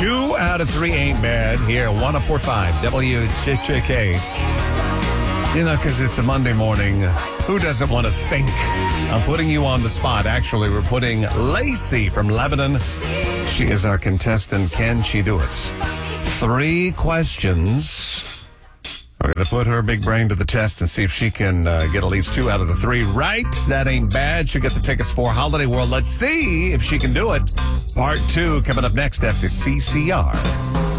2 out of 3 ain't bad here. 104.5 WJJK. You know, because it's a Monday morning. Who doesn't want to think? I'm putting you on the spot. Actually, we're putting Lacey from Lebanon. She is our contestant. Can she do it? 3 questions. We're going to put her big brain to the test and see if she can get at least 2 out of the 3 right. That ain't bad. She'll get the tickets for Holiday World. Let's see if she can do it. Part 2 coming up next after CCR.